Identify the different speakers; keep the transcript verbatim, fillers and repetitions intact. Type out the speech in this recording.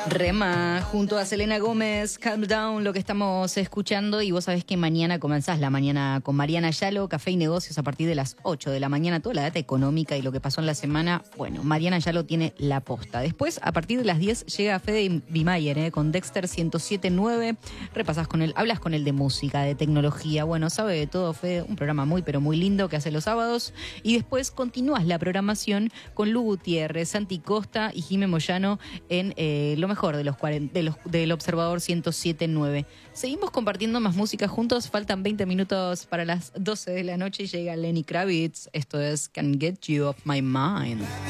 Speaker 1: Rema, junto a Selena Gómez, Calm Down, lo que estamos escuchando. Y vos sabés que mañana comenzás la mañana con Mariana Yalo, Café y Negocios a partir de las ocho de la mañana. Toda la data económica y lo que pasó en la semana. Bueno, Mariana Yalo tiene la posta. Después, a partir de las diez, llega Fede Bimayer, ¿eh? Con Dexter ciento siete punto nueve. Repasás con él, hablas con él de música, de tecnología. Bueno, sabe de todo, Fede. Un programa muy, pero muy lindo que hace los sábados. Y después continúas la programación con Lu Gutiérrez, Santi Costa y Jimé Moyano en eh, lo mejor de los, cuarenta, de los del Observador ciento siete punto nueve. Seguimos compartiendo más música juntos. Faltan veinte minutos para las doce de la noche y llega Lenny Kravitz. Esto es Can't Get You Off My Mind.